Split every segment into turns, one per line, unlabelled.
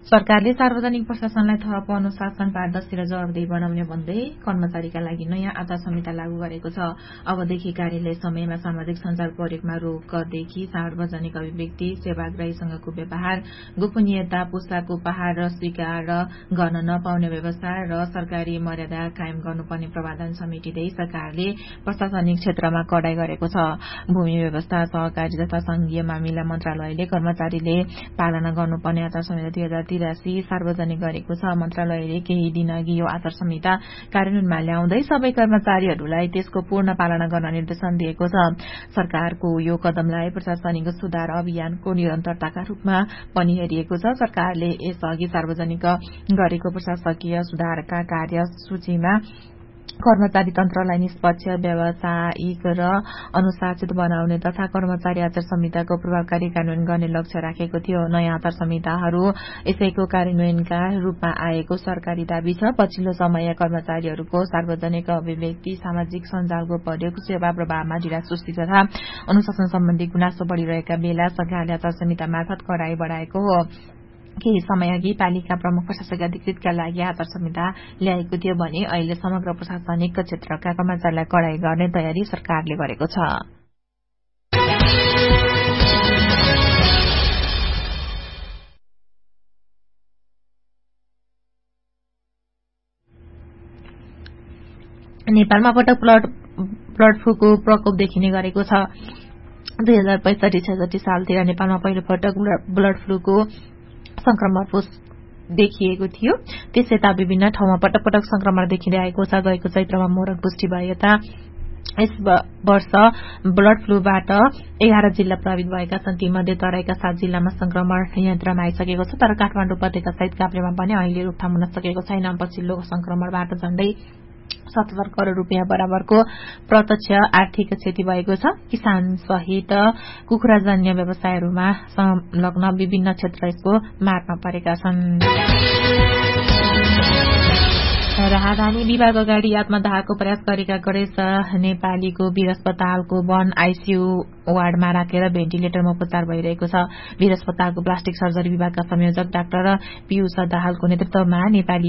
सरकारले सार्वजनिक प्रशासनलाई थप अनुशासन पारदर्शी र जवाबदेही बनाउने भन्दै कर्मचारीका लागि नयाँ आचार संहिता लागू गरेको छ। अबदेखि कार्यालय समयमा सामाजिक सञ्जाल प्रयोगमा रोकदेखि सार्वजनिक अभिव्यक्ति, सेवाग्राहीसँगको व्यवहार, गोपनीयता, पुस्ताको उपहार र स्वीकार गर्न नपाउने व्यवस्था र सरकारी मर्यादा कायम गर्नुपर्ने प्रावधान समेटिँदै सरकारले प्रशासनिक क्षेत्रमा कडाई गरेको छ। भूमि व्यवस्था, सहकारी तथा संघीय मामिला मन्त्रालयले कर्मचारीले पालना गर्नुपर्ने आचार संहिता 2083 सार्वजनिक गरेको छ। मन्त्रालयले केही दिन अघि यो आचार संहिता कार्यान्वयनमा ल्याउँदै सबै कर्मचारीहरूलाई त्यसको पूर्ण पालना गर्न निर्देशन दिएको छ। सरकारको यो कदमलाई प्रशासनिक सुधार अभियानको निरन्तरताका रूपमा पनि हेरिएको छ। सरकारले यसअघि सार्वजनिक गरेको प्रशासकीय सुधारका कार्य सूचीमा कर्मचारी तन्त्रलाई निष्पक्ष, व्यावसायिक र अनुशासित बनाउने तथा कर्मचारी आचार संहिताको प्रभावकारी कार्यान्वयन गर्ने लक्ष्य राखेको थियो। नयाँ आचार संहिताहरू यसैको कार्यान्वयनका रूपमा आएको सरकारी दावी छ। पछिल्लो समय कर्मचारीहरूको सार्वजनिक अभिव्यक्ति, सामाजिक सञ्जालको प्रयोग, सेवा प्रवाहमा ढिला सुस्ती तथा अनुशासन सम्बन्धी गुनासो बढ़िरहेका बेला सरकारले आचार संहिता मार्फत कडाई बढ़ाएको हो। केही समय अघि पालिका प्रमुख प्रशासक अधिकृतका लागि आचार संहिता ल्याएको थियो भने अहिले समग्र प्रशासनिक क्षेत्रका कर्मचारीलाई कडाई गर्ने तयारी सरकारले गरेको छ। नेपालमा पटक बर्ड फ्लूको प्रकोप देखिने गरेको छ। 2065-66 सालतिर नेपालमा पहिलो पटक बर्ड फ्लूको संक्रमण देखिएको थियो। त्यस यता विभिन्न ठाउँमा पटक पटक संक्रमण देखिरहेको छ। गएको चैत्रमा मोरक पुष्टि भए यता यस वर्ष बर्ड फ्लूबाट 11 जिल्ला प्रभावित भएका छन्। तीमध्ये तराईका 7 जिल्लामा संक्रमण नियन्त्रणमा आइसकेको छ। तर काठमाडौँ उपत्यका सहित काभ्रेमा पनि अहिले रोकथाम हुन सकेको छैन। पछिल्लो संक्रमणबाट झण्डै 77 करोड़ रूपियाँ बराबरको प्रत्यक्ष आर्थिक क्षति भएको छ। किसान सहित कुखुराजन्य व्यवसायहरूमा संलग्न विभिन्न क्षेत्र यसको मारमा परेका छन्। राहदानी विभाग अगाडि आत्मदाहको प्रयास गरेका गणेश नेपालीको वीर अस्पतालको वन आईसीयू वार्डमा राखेर भेन्टिलेटरमा उपचार भइरहेको छ। वीर अस्पतालको प्लास्टिक सर्जरी विभागका संयोजक डाक्टर पीयूष दाहालको नेतृत्वमा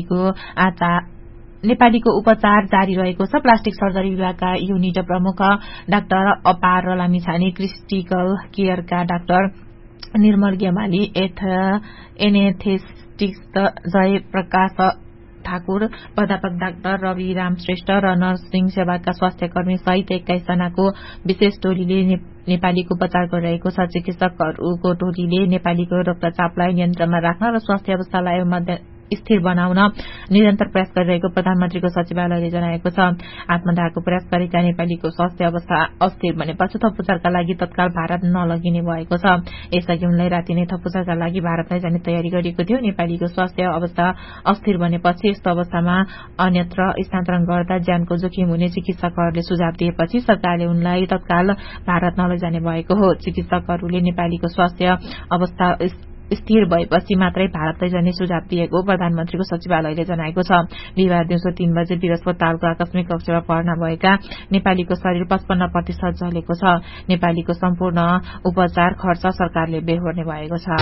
नेपालीको उपचार जारी रहेको छ। प्लास्टिक सर्जरी विभागका युनिट प्रमुख डाक्टर अपार लामिछाने, क्रिटिकल केयरका डाक्टर निर्मल गेमाली, एनेस्थेटिस्ट जय प्रकाश ठाकुर, प्राध्यापक डाक्टर रवि राम श्रेष्ठ र नर्सिङ सेवाका स्वास्थ्य कर्मी सहित 21 जनाको विशेष टोलीले नेपालीको उपचार गरिरहेको छ। चिकित्सकहरूको टोलीले नेपालीको रक्तचापलाई नियन्त्रणमा राख्न र स्वास्थ्य अवस्थालाई स्थिर बनाउन निरन्तर प्रयास गरिरहेको प्रधानमन्त्रीको सचिवालयले जनाएको छ। आत्मदाहको प्रयास गरेका नेपालीको स्वास्थ्य अवस्था अस्थिर बनेपछि थप उपचारका लागि तत्काल भारत नलगिने भएको छ। यसअघि उनलाई राति नै थप उपचारका लागि भारत नै जाने तयारी गरिएको थियो। नेपालीको स्वास्थ्य अवस्था अस्थिर बनेपछि यस्तो अवस्थामा अन्यत्र स्थानान्तरण गर्दा ज्यानको जोखिम हुने चिकित्सकहरूले सुझाव दिएपछि सरकारले उनलाई तत्काल भारत नलैजाने भएको हो। चिकित्सकहरूले नेपालीको स्वास्थ्य अवस्था स्थिर भएपछि मात्रै भारत लैजाने सुझाव दिएको प्रधानमन्त्रीको सचिवालयले जनाएको छ। बिहिबार दिउँसो 3 बजे वीर अस्पतालको आकस्मिक कक्षमा भर्ना भएका नेपालीको शरीर 55% जलेको छ। नेपालीको सम्पूर्ण उपचार खर्च सरकारले बेहोर्ने भएको छ।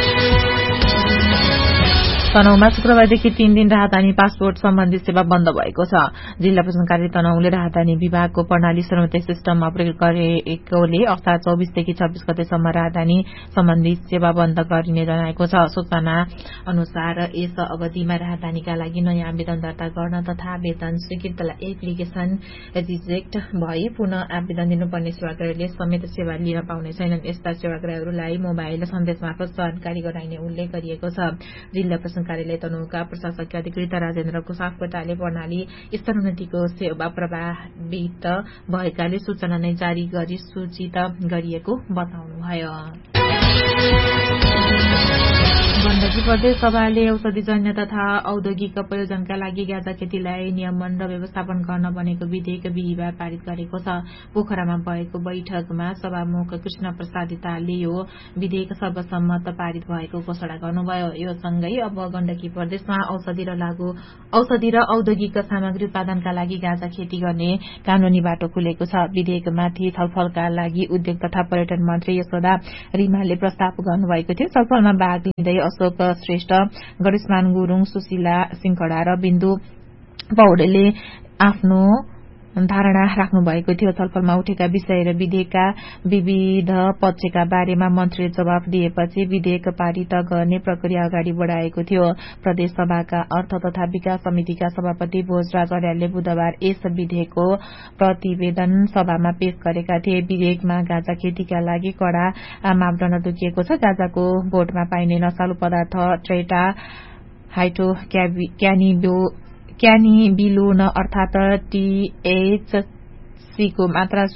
तनहुमा शुक्रबारदेखि 3 दिन राहदानी पासपोर्ट सम्बन्धी सेवा बन्द भएको छ। जिल्ला प्रशासन कार्यालय तनहुले राहदानी विभागको प्रणाली श्रीमती सिस्टम अपग्रेड गरेकोले असार 24 देखि 26 गतेसम्म राहदानी सम्बन्धी सेवा बन्द गरिने जनाएको छ। सूचना अनुसार यस अवधिमा राहदानीका लागि नयाँ आवेदन दर्ता गर्न तथा आवेदन स्वीकृतलाई एप्लिकेशन रिजेक्ट भए पुनः आवेदन दिनुपर्ने सेवाग्राहीले समेत सेवा लिन पाउने छैनन्। यस्ता सेवाग्राहीहरूलाई मोबाइल सन्देश मार्फत जानकारी गराइने उल्लेख गरिएको छ। जिल्ला प्रशासन कार्यालय तनहुका प्रशासकीय अधिकृत राजेन्द्र सापकोटाले प्रणाली स्तरोन्नतिको सेवा प्रभावित भएकाले सूचना नै जारी गरी सूचित गरिएको बताउनुभयो। गण्डकी प्रदेश सभाले औषधिजन्य तथा औद्योगिक प्रयोजनका लागि गाँजा खेतीलाई नियमन र व्यवस्थापन गर्न बनेको विधेयक बिहिबार पारित गरेको छ। पोखरामा भएको बैठकमा सभामुख कृष्ण प्रसाद तालले यो विधेयक सर्वसम्मत पारित भएको घोषणा गर्नुभयो। यो सँगै अब गण्डकी प्रदेशमा औषधि र औद्योगिक सामग्री उत्पादनका लागि गाँजा खेती गर्ने कानूनी बाटो खुलेको छ। विधेयकमाथि छलफलका लागि उद्योग तथा पर्यटन मन्त्री यशोदा रिमालले प्रस्ताव गर्नुभएको थियो। छलफलमा भाग लिँदै अशोक श्रेष्ठ, गणेशमान गुरुङ, सुशीला सिंहखडा र बिन्दु पौडेलले आफ्नो धारणा राख्नु भएको थियो। छलफलमा उठेका विषय र विधेयकका विविध पक्षका बारेमा मन्त्रीले जवाफ दिएपछि विधेयक पारित गर्ने प्रक्रिया अगाडि बढ़ाएको थियो। प्रदेश सभाका अर्थ तथा विकास समितिका सभापति भोजराज अर्यालले बुधबार यस विधेयकको प्रतिवेदन सभामा पेश गरेका थिए। विधेयकमा गाँजा खेतीका लागि कड़ा मापदण्ड तोकिएको छ। गाँजाको बोटमा पाइने नशालु पदार्थ ट्रेटा क्यानिबिलोन अर्थात THC को मात्रा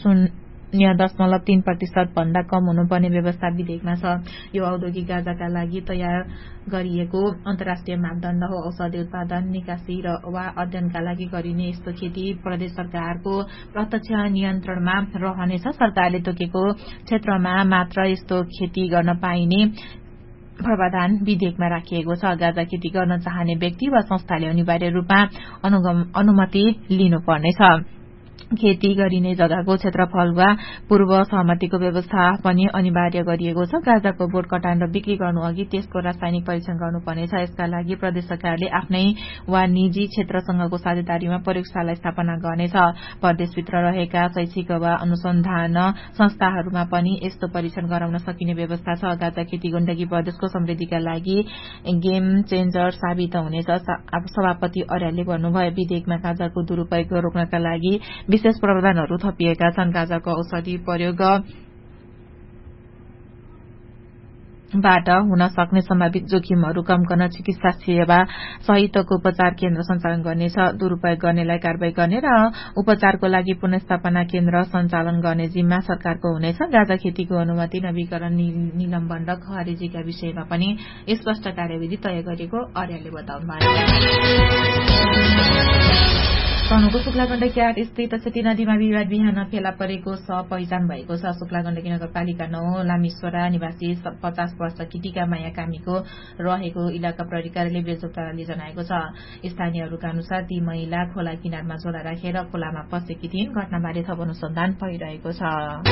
0.3% भन्दा कम हुनुपर्ने व्यवस्था विधेयकमा छ। यो औद्योगिक गाँजाका लागि तयार गरिएको अन्तर्राष्ट्रिय मापदण्ड हो। औषधि उत्पादन, निकासी वा अध्ययनका लागि गरिने यस्तो खेती प्रदेश सरकारको प्रत्यक्ष नियन्त्रणमा रहनेछ। सरकारले तोकेको क्षेत्रमा मात्र यस्तो खेती गर्न पाइने प्रावधान विधेयकमा राखिएको छ। गाँजा खेती गर्न चाहने व्यक्ति वा संस्थाले अनिवार्य रूपमा अनुमति लिनुपर्नेछ। खेती गरिने जग्गाको क्षेत्रफल वा पूर्व सहमतिको व्यवस्था पनि अनिवार्य गरिएको छ। गाँजाको बोट कटान र बिक्री गर्नु अघि त्यसको रासायनिक परीक्षण गर्नुपर्नेछ। यसका लागि प्रदेश सरकारले आफ्नै वा निजी क्षेत्रसँगको साझेदारीमा प्रयोगशाला स्थापना गर्नेछ। प्रदेशभित्र रहेका शैक्षिक वा अनुसन्धान संस्थाहरूमा पनि यस्तो परीक्षण गराउन सकिने व्यवस्था छ। गाँजा खेती गण्डकी प्रदेशको समृद्धिका लागि गेम चेन्जर साबित हुनेछ, सभापति अर्यालले भन्नुभयो। विधेयकमा गाँजाको दुरूपयोग रोक्नका लागि विशेष प्रावधानहरू थपिएका छन्। गाँजाको औषधि प्रयोग बाट हुन सक्ने सम्भावित जोखिमहरू कम गर्न चिकित्सा सेवा सहितको उपचार केन्द्र सञ्चालन गर्नेछ। दुरूपयोग गर्नेलाई कारवाही गर्ने र उपचारको लागि पुनर्स्थापना केन्द्र सञ्चालन गर्ने जिम्मा सरकारको हुनेछ। गाँजा खेतीको अनुमति, नवीकरण, निलम्बन र खारेजीका विषयमा पनि स्पष्ट कार्यविधि तय गरिएको अर्यालले बताउनुभयो। तनहुँको शुक्ला गण्डकी 8 स्थित सेती नदीमा विवाद बिहान फेला परेको पहिचान भएको छ। शुक्ला गण्डकी नगरपालिका 9 लामेश्वरा निवासी 50 वर्ष किटिका माया कामीको रहेको इलाका प्रहरी कार्यालय बेलचौताराले जनाएको छ। स्थानीयहरूका अनुसार ती महिला खोला किनारमा झोला राखेर खोलामा पसेकी थिइन्। घटनाबारे थप अनुसन्धान भइरहेको छ।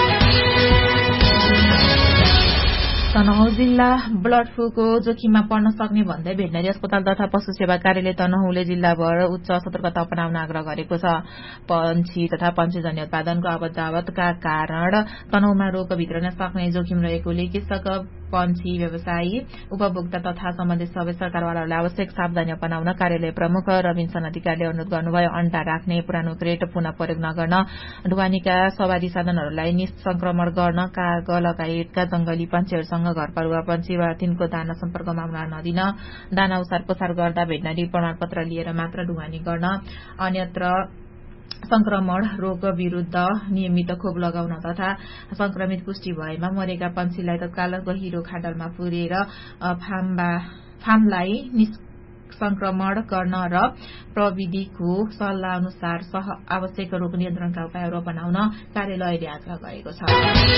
तनहुँ जिल्ला ब्लड फ्लूको जोखिममा पर्न सक्ने भन्दै भेटनरी अस्पताल तथा पशु सेवा कार्यालय तनहुँले जिल्लाभर उच्च सतर्कता अपनाउन आग्रह गरेको छ। पन्छी तथा पन्छीजन्य उत्पादनको आवतजावतका कारण तनहुँमा रोग भित्रन सक्ने जोखिम रहेकोले कृषक, पन्छी व्यवसायी, उपभोक्ता तथा सम्बन्धित सबै सरकारवालाहरूले आवश्यक सावधानी अपनाउन कार्यालय प्रमुख रविन्सन अधिकारीले अनुरोध गर्नुभयो। अण्डा राख्ने पुरानो क्रेट पुनः प्रयोग नगर्न, ढुवानीका सवारी साधनहरूलाई निसंक्रमण गर्न, काग लगायतका जंगली पन्छीहरूसँग घरपालुवा पन्छी वा तिनको दाना सम्पर्कमा नदिन, दाना उसार पसार गर्दा भेटनरी प्रमाणपत्र लिएर मात्र ढुवानी गर्न, अन्यत्र संक्रमण रोग विरूद्ध नियमित खोप लगाउन तथा संक्रमित पुष्टि भएमा मरेका पन्छीलाई तत्काल गहिरो खाडलमा पुरेर फार्मलाई संक्रमण गर्न र प्रविधिको सल्लाह अनुसार आवश्यक रोग नियन्त्रणका उपायहरू अपनाउन कार्यालयले आग्रह गरेको छ।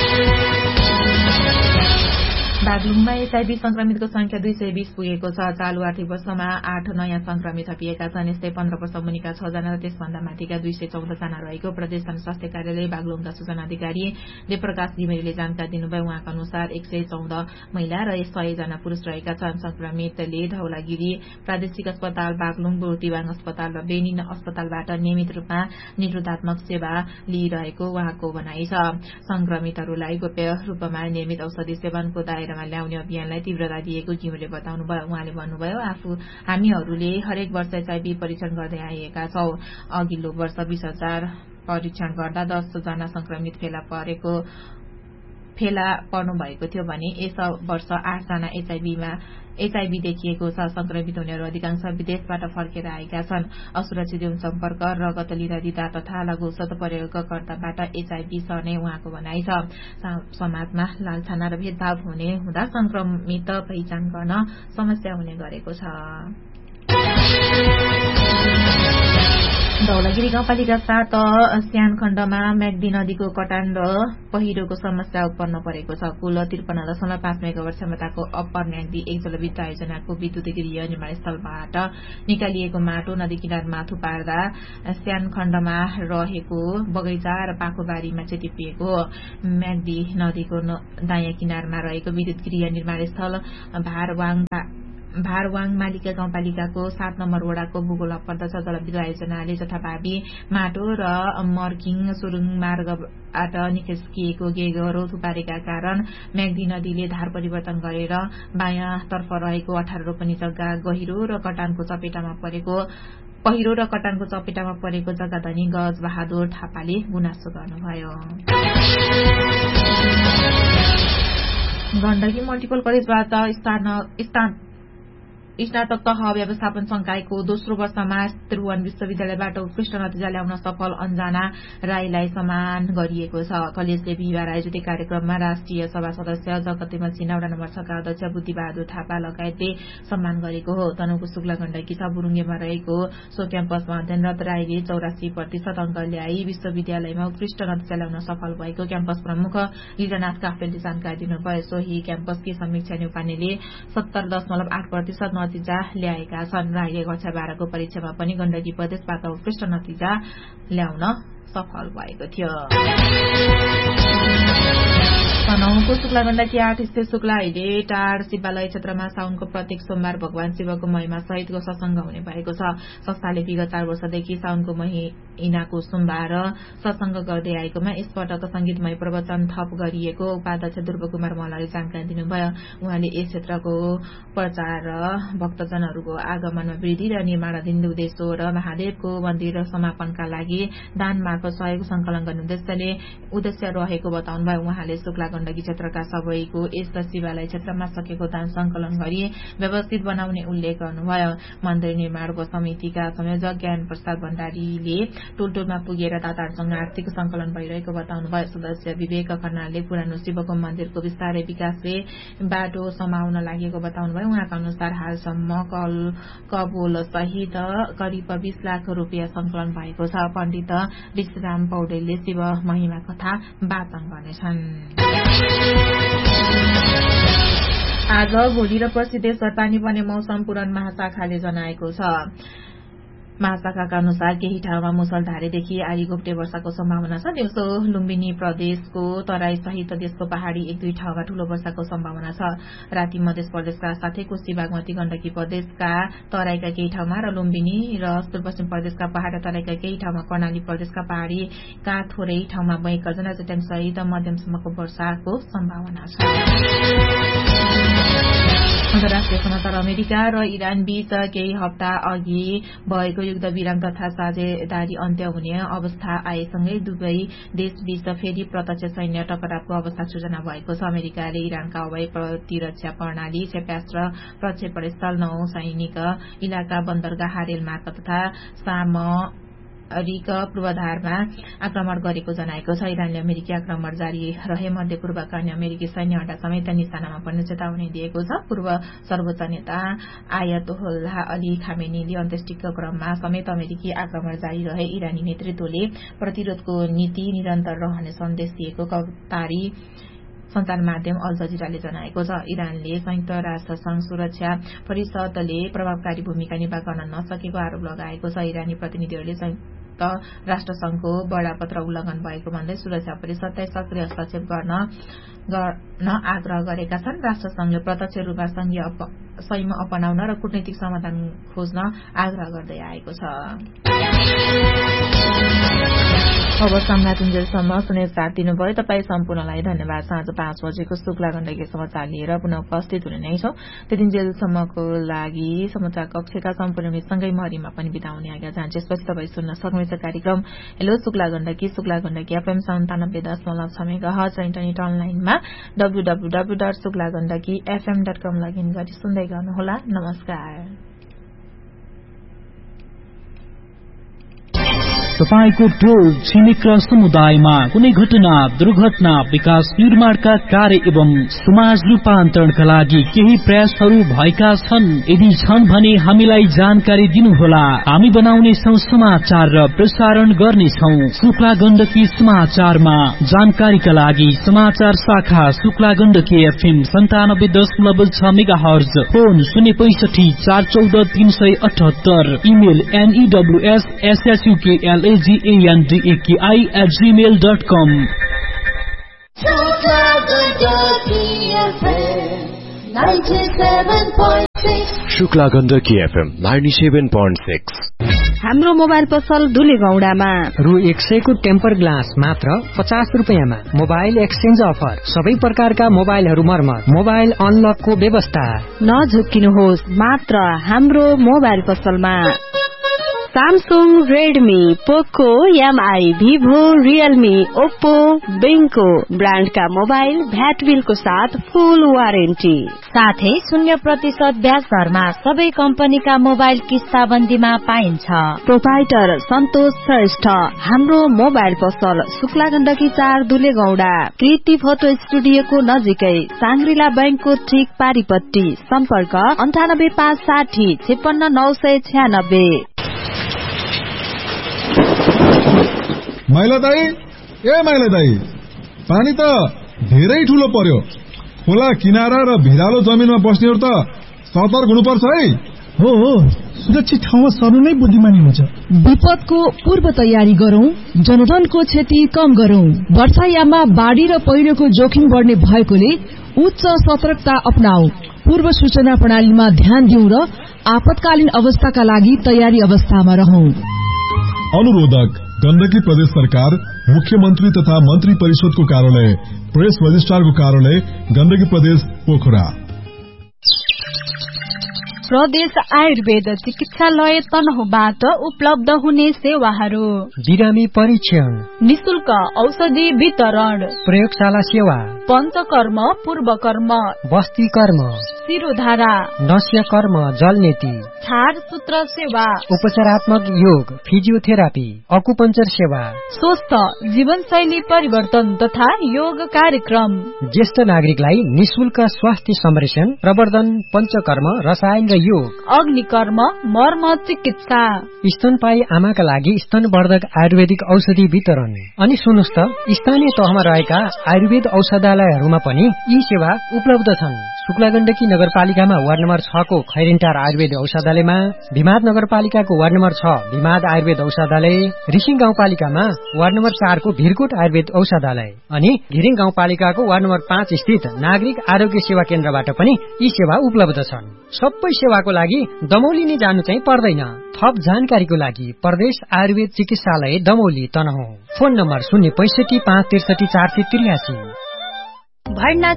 बागलुङमा एचआईभी संक्रमितको संख्या 220 पुगेको छ। चालू आर्थिक वर्षमा 8 नयाँ संक्रमित थपिएका छन्। यस्तै 15 वर्ष मुनिका 6 जना र त्यसभन्दा माथिका 214 जना रहेको प्रदेश जनस्वास्थ्य कार्यालय बागलुङका सूचना अधिकारी देवप्रकाश घिमिरेले जानकारी दिनुभयो। उहाँका अनुसार 114 महिला र 100 जना पुरूष रहेका छन्। संक्रमितले धौलागिरी प्रादेशिक अस्पताल, बागलुङ, बुर्तिवाङ अस्पताल र बेनिन अस्पतालबाट नियमित रूपमा निरोधात्मक सेवा लिइरहेको उहाँको भनाइ छ। संक्रमितहरूलाई गोप्य रूपमा नियमित औषधि सेवनको दायरामा ल्याउने अभियानलाई तीव्रता दिएको घिमिरेले बताउनुभयो। उहाँले भन्नुभयो, हामीहरूले हरेक वर्ष एचआईभी परीक्षण गर्दै आएका छौं। अघिल्लो वर्ष 20,000 परीक्षण गर्दा 10 जना संक्रमित फेला पर्नु भएको थियो भने यस वर्ष 8 जना एचआईभी देखिएको छ। संक्रमित हुनेहरू अधिकांश विदेशबाट फर्केर आएका छन्। असुरक्षित यौन सम्पर्क, रगत लिँदा दिँदा तथा लघु औषध प्रयोगकर्ताबाट एचआईभी सर्ने उहाँको भनाइ छ। समाजमा लालछाना र भेदभाव हुँदा संक्रमित पहिचान गर्न समस्या हुने गरेको छ। धौलागिरी गाउँपालिका 7 स्यान खण्डमा म्याग्दी नदीको कटान र पहिरोको समस्या उत्पन्न परेको छ। कुल 53.5 मेगावाट क्षमताको अप्पर म्याग्दी एक जलविद्युत आयोजनाको विद्युत गृह निर्माण स्थलबाट निकालिएको माटो नदी किनारमा थुपार्दा स्यान खण्डमा रहेको बगैँचा र पाखोबारीमा क्षति पुगेको। म्याग्दी नदीको दायाँ किनारमा रहेको विद्युत गृह निर्माण स्थल भारवाङ भारवाङ मालिका गाउँपालिकाको 7 नम्बर वडाको भूगोल पर्दछ। जलविद्युत आयोजनाले जथाभावी माटो र मर्किङ सुरुङ मार्गबाट निस्किएको गेगरो थुपारेका कारण म्याग्दी नदीले धार परिवर्तन गरेर बायाँ तर्फ रहेको 18 रोपनी जग्गा पहिरो र कटानको चपेटामा परेको जग्गाधनी गज बहादुर थापाले गुनासो गर्नुभयो। गण्डकी मल्टिपल कलेजबाट स्नातक तह व्यवस्थापन संकायको दोस्रो वर्षमा त्रिभुवन विश्वविद्यालयबाट उत्कृष्ट नतिजा ल्याउन सफल अन्जना राईलाई सम्मान गरिएको छ। कलेजले बिहिबार आयोजित कार्यक्रममा राष्ट्रिय सभा सदस्य जगते मसिना वडा नम्बर 6 का अध्यक्ष बुद्धिबहादुर थापा लगायतले सम्मान गरेको हो। तनहुको शुक्ला गण्डकी बुरुङ्गेमा रहेको सो क्याम्पसमा अध्ययनरत राईले 84% अंक ल्याई विश्वविद्यालयमा उत्कृष्ट नतिजा ल्याउन सफल भएको क्याम्पस प्रमुख लीलानाथ काफ्लेले जानकारी दिनुभयो। सोही क्याम्पसकी समीक्षा न्यौपानेले 70.8% नतिजा ल्याएका छन्। राईले कक्षा 12 को परीक्षामा पनि गण्डकी प्रदेशबाट उत्कृष्ट नतिजा ल्याउन सफल भएको थियो। तनहुको शुक्ला गण्डकी 8 स्थित शुक्ला अहिले टाढ शिवालय क्षेत्रमा साउनको प्रत्येक सोमबार भगवान शिवको महिमा सहितको सत्संग हुने भएको छ। संस्थाले विगत 4 वर्षदेखि साउनको महिनाको सोमबार सत्संग गर्दै आएकोमा यसपटक संगीतमय प्रवचन थप गरिएको उपाध्यक्ष ध्रुव कुमार मल्लले जानकारी दिनुभयो। उहाँले यस क्षेत्रको प्रचार र भक्तजनहरूको आगमनमा वृद्धि र निर्माणाधीन उद्देश्य र महादेवको मन्दिर समापनका लागि दान मार्फत सहयोग संकलन गर्ने उद्देश्य रहेको बताउनुभयो। उहाँले शुक्ला गण्डकी क्षेत्रका सबैको यस शिवालय क्षेत्रमा सकेको दान संकलन गरी व्यवस्थित बनाउने उल्लेख गर्नुभयो। मन्दिर निर्माण समितिका संयोजक ज्ञान प्रसाद भण्डारीले टोलटोलमा पुगेर दाताहरूसँग आर्थिक संकलन भइरहेको बताउनुभयो। सदस्य विवेक खन्नालले पुरानो शिवको मन्दिरको विस्तारै विकासले बाटो समाउन लागेको बताउनुभयो। उहाँका अनुसार हालसम्म कबोल सहित करिब 20 लाख रुपियाँ संकलन भएको छ। पण्डित विश्राम पौडेलले शिव महिमा कथा वाचन गर्नेछन्। आज भोलि र पर्सि देशभर पानी पर्ने मौसम पूर्व महाशाखाले जनाएको छ। महाशाखाका अनुसार केही ठाउँमा मुसलधारेदेखि आधी घोप्टे वर्षाको सम्भावना छ। दिउँसो लुम्बिनी प्रदेशको तराई सहित देशको पहाड़ी 1-2 ठाउँमा ठूलो वर्षाको सम्भावना छ। राति मध्य प्रदेशका साथै कोशी बागमती गण्डकी प्रदेशका तराईका केही ठाउँमा र लुम्बिनी र सुदूरपश्चिम प्रदेशका पहाड़ र तराईका केही ठाउँमा कर्णाली प्रदेशका पहाड़ीका थोरै ठाउँमा मैकर्जन चट्याङ सहित मध्यमसम्मको वर्षाको सम्भावना छ। अन्तर्राष्ट्रिय समाचार अमेरिका र इरान बीच केही हप्ता अघि भएको युद्ध विराम तथा साझेदारी अन्त्य हुने अवस्था आएसँगै दुवै देशबीच फेरि प्रत्यक्ष सैन्य टकरावको अवस्था सृजना भएको छ। अमेरिकाले इरानका हवाई प्रतिरक्षा प्रणाली, क्षेपणास्त्र, प्रक्षेपण स्थल, नौसैनिक इलाका, बन्दरगाह, रेलमार्ग तथा सामरिक पूर्वाधारमा आक्रमण गरेको जनाएको छ। इरानले अमेरिकी आक्रमण जारी रहे मध्यपूर्वका अन्य अमेरिकी सैन्य अड्डा समेत निशानामा पर्ने चेतावनी दिएको छ। पूर्व सर्वोच्च नेता आयतोल्लाह अली खामेनीले अन्त्येष्टिको क्रममा समेत अमेरिकी आक्रमण जारी रहे इरानी नेतृत्वले प्रतिरोधको नीति निरन्तर रहने सन्देश दिएको कतारी संचार माध्यम अल जजिराले जनाएको छ। इरानले संयुक्त राष्ट्र संघ सुरक्षा परिषदले प्रभावकारी भूमिका निर्वाह गर्न नसकेको आरोप लगाएको छ। इरानी प्रतिनिधिहरूले संयुक्त राष्ट्र संघको बडापत्र उल्लंघन भएको भन्दै सुरक्षा परिषदलाई सक्रिय हस्तक्षेप गर्न आग्रह गरेका छन्। राष्ट्र संघले प्रत्यक्ष रूपमा संघीय संयम अपनाउन र कूटनीतिक समाधान खोज्न आग्रह गर्दै आएको छ। अब संगातिन्जेलसम्म सुने साथ दिनुभयो। तपाई सम्पूर्णलाई धन्यवाद। साँझ 5 बजेको शुक्ला गण्डकी समाचार लिएर पुनः उपस्थित हुने नै छौं। त्यतिन्जेलसम्मको लागि समाचार कक्षका सम्पूर्ण मितसँगै मरिमा पनि बिताउने आज्ञा चाहन्छु। त्यसपछि तपाई सुन्न सक्नुहुन्छ कार्यक्रम hello Shukla Gandaki FM 97.6 megahertz र इन्टरनेट अनलाइनमा www.suklagandakifm.com लगइन गरी सुन्दै गर्नुहोला। नमस्कार।
तपाईको टोल छिमेक र समुदायमा कुनै घटना, दुर्घटना, विकास निर्माणका कार्य एवं समाज रूपान्तरणका लागि केही प्रयासहरू भएका छन्? यदि छन् भने हामीलाई जानकारी दिनुहोला। हामी बनाउने छौं समाचार र प्रसारण गर्नेछौं। शुक्ला गण्डकी समाचारमा जानकारीका लागि समाचार शाखा Shukla Gandaki FM 97.6 megahertz, phone 065 414 378, email news@gmail.com।
Shukla Gandaki FM 97.6 Shukla Gandaki FM 97.6।
हाम्रो मोबाइल पसल धुलेगौडामा
रु 100 को टेम्पर ग्लास मात्र 50 रुपैयाँमा। मोबाइल एक्सचेन्ज अफर, सबै प्रकारका मोबाइलहरू मर्मत, मोबाइल अनलकको व्यवस्था।
नझुक्किनुहोस्, मात्र हाम्रो मोबाइल पसलमा। सैमसंग, रेडमी, पोको, एमआई, भिभो, रियलमी, ओप्पो, बेंको ब्रांड का मोबाइल भ्याट बिलको साथ फुल वारेन्टी,
साथै 0% ब्याज दरमा सबै कम्पनीका मोबाइल किस्ताबन्दीमा पाइन्छ।
प्रोपाइटर सन्तोष श्रेष्ठ। हाम्रो मोबाइल पसल शुक्ला गण्डकी 4 दुलेगौडा, कृति फोटो स्टुडियोको नजिकै, सांग्रिला बैंकको ठीक पारिपट्टि। सम्पर्क 98560 56996।
माइला दाई, पानी त धेरै ठूलो पर्यो। खोला किनारा र भिरालो जमिनमा बस्नेहरू त सतर्क हुनुपर्छ है।
हो, सुरक्षित ठाउँमा सर्नु नै बुद्धिमानी हुन्छ। विपदको पूर्व तयारी गरौं, जनधनको क्षति कम गरौं। वर्षायाममा बाढ़ी र पहिरोको जोखिम बढ्ने भएकोले उच्च सतर्कता अपनाऊ। पूर्व सूचना प्रणालीमा ध्यान दिउँ र आपतकालीन अवस्थाका लागि तयारी अवस्थामा रहौं।
अनुरोधक गण्डकी प्रदेश सरकार, मुख्यमन्त्री तथा मन्त्री परिषदको कार्यालय, प्रेस रजिस्ट्रारको कार्यालय, गण्डकी प्रदेश पोखरा।
प्रदेश आयुर्वेद चिकित्सालय तनहुबाट उपलब्ध हुने सेवाहरू:
बिरामी परीक्षण,
निशुल्क औषधि वितरण,
प्रयोगशाला सेवा,
पञ्चकर्म, पूर्वकर्म,
बस्ती कर्म,
शिरोधारा,
नस्य कर्म, जलनेती,
छाड सूत्र सेवा,
उपचारात्मक योग, फिजियोथेरापी, अकुपञ्चर सेवा,
स्वस्थ जीवनशैली परिवर्तन तथा योग कार्यक्रम।
ज्येष्ठ नागरिकलाई निशुल्क स्वास्थ्य संरक्षण, प्रवर्धन, पञ्चकर्म, रसायन र योग,
अग्निकर्म, मर्म चिकित्सा,
स्तनपायी आमाका लागि स्तनवर्धक आयुर्वेदिक औषधि वितरण। अनि सुन्नुस् त, स्थानीय तहमा रहेका आयुर्वेद औषधालयहरूमा पनि यी सेवा उपलब्ध छन्। शुक्ला गण्डकी नगरपालिकामा वार्ड नम्बर 6 को खैरेन्टार आयुर्वेद औषधालयमा, भिमाद नगरपालिकाको वार्ड नम्बर 6 भिमाद आयुर्वेद औषधालय, रिसिङ गाउँपालिकामा वार्ड नम्बर 4 को भिरकोट आयुर्वेद औषधालय अनि घिरिङ गाउँपालिकाको वार्ड नम्बर 5 स्थित नागरिक आरोग्य सेवा केन्द्रबाट पनि यी सेवा उपलब्ध छन्। सबै सेवाको लागि दमौली नै जानु चाहिँ पर्दैन। थप जानकारीको लागि प्रदेश आयुर्वेद चिकित्सालय दमौली तनहुँ। Phone number 065 563 483।
भर्ना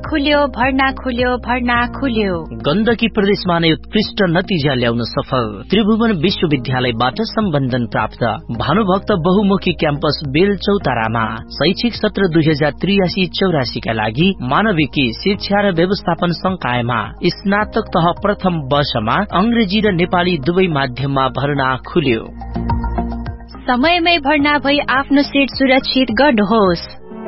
खुल्यो।
गण्डकी प्रदेशमा नै उत्कृष्ट नतिजा ल्याउन सफल त्रिभुवन विश्वविद्यालयबाट सम्बन्धन प्राप्त भानुभक्त बहुमुखी क्याम्पस बेलचौतारामा शैक्षिक सत्र 2083-84 का लागि मानविकी शिक्षा र व्यवस्थापन संकायमा स्नातक तह प्रथम वर्षमा अंग्रेजी र नेपाली दुवै माध्यममा भर्ना खुल्यो।
समयमै भर्ना भई आफ्नो सिट सुरक्षित गर्नुहोस्।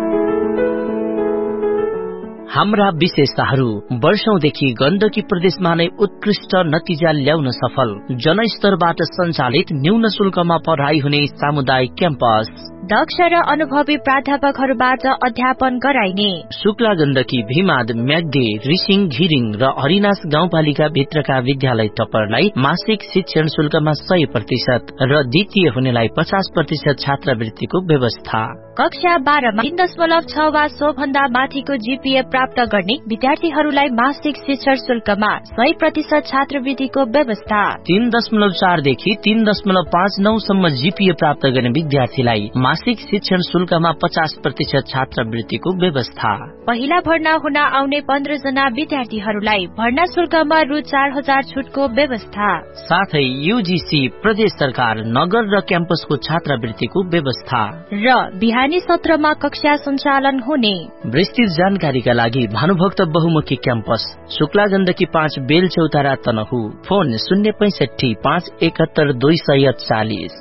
हाम्रा विशेषताहरू: वर्षौंदेखि गण्डकी प्रदेशमा नै उत्कृष्ट नतिजा ल्याउन सफल जनस्तरबाट सञ्चालित न्यून शुल्कमा पढाइ हुने सामुदायिक क्याम्पस,
दक्ष र अनुभवी प्राध्यापकहरूबाट अध्यापन गराइने,
शुक्ला गण्डकी, भिमाद, म्याग्दी, रिसिङ, घिरिङ र हरिनास गाउँपालिका भित्रका विद्यालय टप्परलाई मासिक शिक्षण शुल्कमा 100% र द्वितीय हुनेलाई 50% छात्रवृत्तिको व्यवस्था।
कक्षा 12 मा 3.6 वा सो भन्दा माथिको जीपीए प्राप्त गर्ने विद्यार्थीहरूलाई मासिक शिक्षण शुल्कमा 100% छात्रवृत्तिको व्यवस्था।
3.4 देखि 3.59 सम्म जीपीए प्राप्त गर्ने विद्यार्थीलाई मासिक शिक्षण शुल्कमा 50% छात्रवृत्तिको व्यवस्था।
पहिला भर्ना हुन आउने 15 जना विद्यार्थीहरूलाई भर्ना शुल्कमा रु 4000 छुटको व्यवस्था।
साथै यूजीसी, प्रदेश सरकार, नगर र क्याम्पसको छात्रवृत्तिको व्यवस्था
र बिहानी सत्रमा कक्षा सञ्चालन हुने।
विस्तृत जानकारीका लागि भानुभक्त बहुमुखी क्याम्पस शुक्ला गण्डकी 5 बेलचौतारा तनहु। फोन 065 571 240।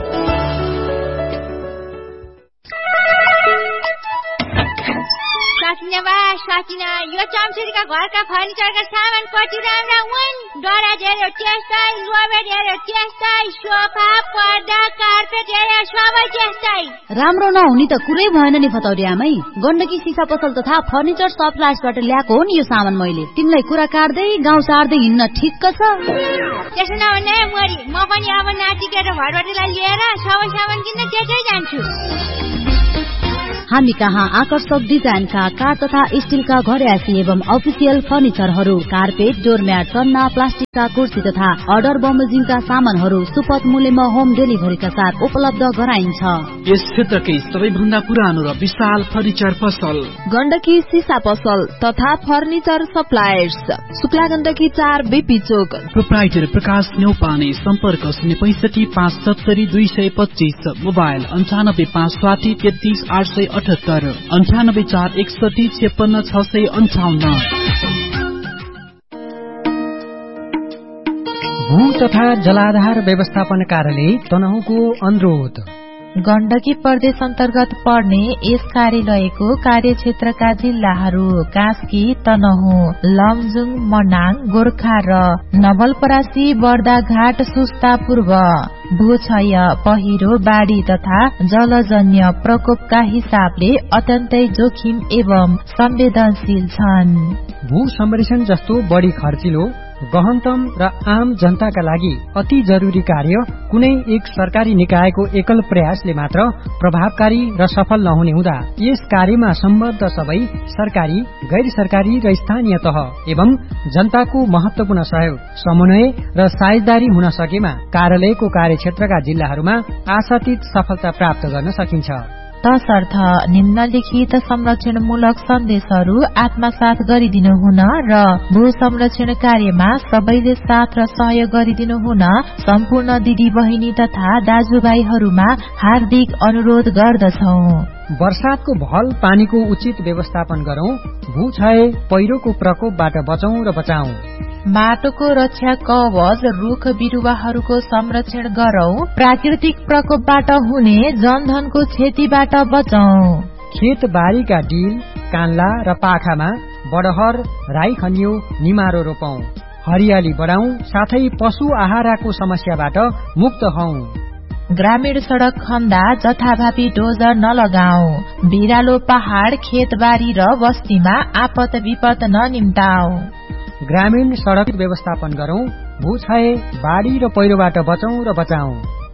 साकिना यो चम्चुरीका घरका फर्निचरका सामान कति राम्रा हुन्। दराज हेर्यो त्यस्तै, लोबेट हेर्यो त्यस्तै, सोफा, पर्दा, कार्पेट हेर्यो सबै त्यस्तै।
राम्रो नहुने त कुरै भएन नि फतौरी आमै। गण्डकी सिसा पसल तथा फर्निचर सप्लायर्सबाट ल्याएको हो नि यो सामान मैले। तिमीलाई कुरा काट्दै गाउँ सार्दै हिँड्न ठिक्क छ।
त्यसो नभने मरी म पनि अब नातिके र घरबाटलाई लिएर सबै सामान किन्न त्यतै जान्छु।
हामी कहाँ आकर्षक डिजाइनका काठ तथा स्टिलका घरयासी एवं अफिसियल फर्निचरहरू, कार्पेट, डोरम्याट, सन्ना, प्लास्टिकका कुर्सी तथा अर्डर बमोजिमका सामानहरू सुपथ मूल्यमा होम डेलिभरीका साथ उपलब्ध गराइन्छ।
यस क्षेत्रकै सबैभन्दा पुरानो र विशाल फर्निचर पसल
गण्डकी सिसा पसल तथा furniture suppliers, Shukla Gandaki 4 BP चोक।
प्रोप्राइटर प्रकाश न्यौपाने, सम्पर्क 065 570 225, मोबाइल 95 560 33 878, 98 4 61 56 658।
भू तथा जलाधार व्यवस्थापन कार्यालय तनहुँको अनुरोध।
गण्डकी प्रदेश अन्तर्गत पर्ने यस कार्यालयको कार्यक्षेत्रका जिल्लाहरू कास्की, तनहुँ, लमजुङ, मनाङ, गोर्खा र नवलपरासी, बर्दाघाट, सुस्ता पूर्व भूक्षय, पहिरो, बाढ़ी तथा जलजन्य प्रकोपका हिसाबले अत्यन्तै जोखिम एवं संवेदनशील छन्।
भू संरक्षण जस्तो बढी खर्चिलो, गहनतम र आम जनताका लागि अति जरुरी कार्य कुनै एक सरकारी निकायको एकल प्रयासले मात्र प्रभावकारी र सफल नहुने हुँदा यस कार्यमा सम्बद्ध सबै सरकारी, गैर सरकारी र स्थानीय तह एवं जनताको महत्वपूर्ण सहयोग, समन्वय र साझेदारी हुन सकेमा कार्यालयको कार्यक्षेत्रका जिल्लाहरूमा आशातीत सफलता प्राप्त गर्न सकिन्छ।
तसर्थ निम्नलिखित संरक्षणमूलक सन्देशहरू आत्मसात गरिदिनु हुन र भू संरक्षण कार्यमा सबैले साथ र सहयोग गरिदिनु हुन सम्पूर्ण दिदी बहिनी तथा दाजुभाइहरूमा हार्दिक अनुरोध गर्दछौ।
वर्षातको भल पानीको उचित व्यवस्थापन गरौं, भू क्षय, पहिरोको प्रकोपबाट बचौं र बचाऊ।
माटोको रक्षा कवच, रुख बिरुवाहरूको संरक्षण गरौं, प्राकृतिक प्रकोपबाट हुने जनधनको क्षतिबाट बचौं।
खेत बारीका डिल, कान्ला र पाखामा बडहर, राई खनियो, निमारो रोपौं, हरियाली बढाउँ, साथै पशु आहाराको समस्याबाट मुक्त हौं।
ग्रामीण सड़क खन्दा जथाभावी डोजर नलगाऊ, बिरालो पहाड़, खेतबारी र बस्तीमा आपत विपत ननिम्ताऊ।
ग्रामीण सड़क व्यवस्थापन गरौं, भू क्षय, बाढ़ी र पहिरोबाट बचौं र बचाऊ।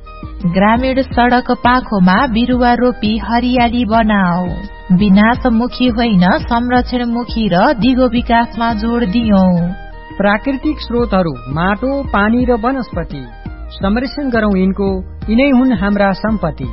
ग्रामीण सड़क पाखोमा बिरुवा रोपी हरियाली बनाऊ। विनाशमुखी होइन, संरक्षणमुखी र दिगो विकासमा जोड़ दियौं।
प्राकृतिक स्रोतहरू, माटो, पानी र वनस्पति संरक्षण गरौं, यिनै हुन् हाम्रा सम्पत्ति।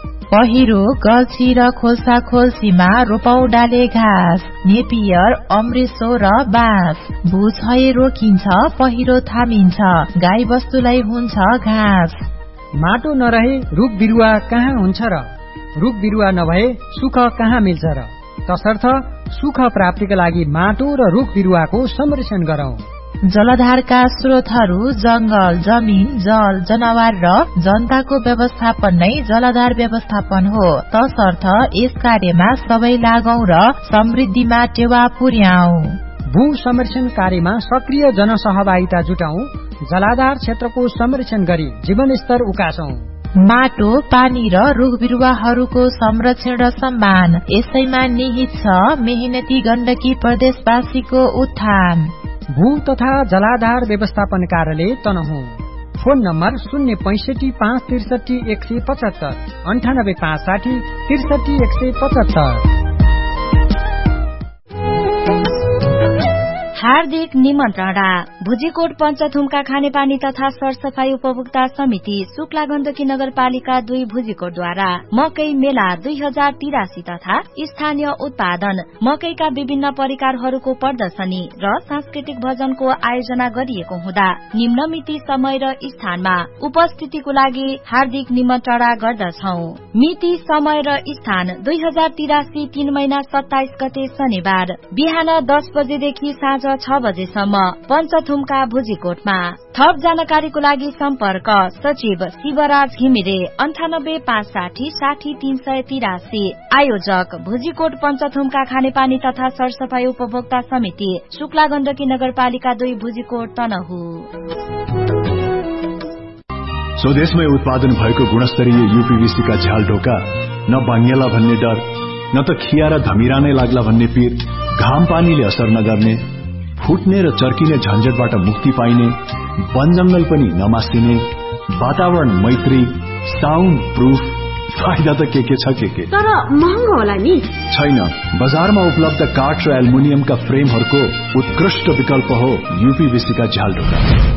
पहिरो, गल्छी र खोल्सा खोल्सीमा रोपौ डाले घाँस, नेपियर, अमृतसो र बाँस। भू क्षय रोकिन्छ, पहिरो थामिन्छ, गाई बस्तुलाई हुन्छ घाँस।
माटो नरहे रुख बिरुवा कहाँ हुन्छ र? रुख बिरुवा नभए सुख कहाँ मिल्छ र? तसर्थ सुख प्राप्तिका लागि माटो र रुख बिरुवाको संरक्षण गरौं।
जलधारका स्रोतहरू, जंगल, जमीन, जल, जनावर र जनताको व्यवस्थापन नै जलधार व्यवस्थापन हो। तसर्थ यस कार्यमा सबै लागौं र समृद्धिमा टेवा पुर्याऊ।
भू संरक्षण कार्यमा सक्रिय जनसहभागिता जुटाऊ, जलाधार क्षेत्रको संरक्षण गरी जीवनस्तर उकासौं।
माटो, पानी र रुख बिरुवाहरूको संरक्षण र सम्मान, यसैमा निहित छ मेहनती गण्डकी प्रदेशवासीको उत्थान।
भू तथा जलाधार व्यवस्थापन कार्यालय तनहुँ। Phone number 065 563 175, 98 560 63 175।
हार्दिक निमन्त्रणा। भुजीकोट पञ्चथुमका खानेपानी तथा सरसफाई उपभोक्ता समिति शुक्ला गण्डकी नगरपालिका 2 भुजीकोटद्वारा मकै मेला 2083 तथा स्थानीय उत्पादन मकैका विभिन्न परिकारहरूको प्रदर्शनी र सांस्कृतिक भजनको आयोजना गरिएको हुँदा निम्न मिति, समय र स्थानमा उपस्थितिको लागि हार्दिक निमन्त्रणा गर्दछौ। मिति, समय र स्थान 2083 3 महिना 27 गते शनिबार बिहान 10 बजेदेखि साँझ 6 बजेसम्म पञ्चथुमका भुजीकोटमा। थप जानकारीको लागि सम्पर्क सचिव शिवराज घिमिरे 98 560 60 383। आयोजक भुजीकोट पञ्चथुमका खानेपानी तथा सरसफाई उपभोक्ता समिति शुक्ला गण्डकी नगरपालिका 2 भुजीकोट तनहुँ।
स्वदेशमै उत्पादन भएको गुणस्तरीय यूपीवीसी का झ्याल ढोका न बाङ्गेला भन्ने डर, न त खिया र धमिरा नै लाग्ला भन्ने पीर, घाम पानीले असर नगर्ने, फुट्ने र चर्किने झन्झटबाट मुक्ति पाइने, वन जंगल पनि नमासिने, वातावरण मैत्री, साउन्ड प्रूफ, फाइदा त के छ के
तर महँगो होला नि?
छैन, बजारमा उपलब्ध काठ र एल्युमिनियमका फ्रेमहरूको उत्कृष्ट विकल्प हो यूपीवीसी का झ्याल ढोका।